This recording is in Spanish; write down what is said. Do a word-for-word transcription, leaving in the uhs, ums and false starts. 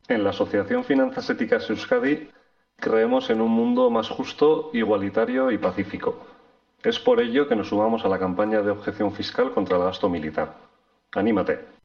En la Asociación Finanzas Éticas Euskadi creemos en un mundo más justo, igualitario y pacífico. Es por ello que nos sumamos a la campaña de objeción fiscal contra el gasto militar. ¡Anímate!